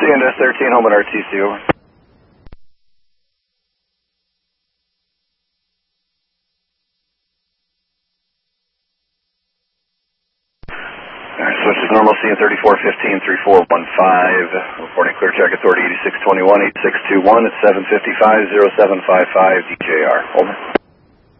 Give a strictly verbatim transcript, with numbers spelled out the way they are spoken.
C N S thirteen, home at R T C, over. Alright, switch is normal, C N thirty-four fifteen, three four one five, reporting clear check authority eighty-six twenty-one, eighty-six twenty-one at seven fifty-five, oh seven five five, D J R, over.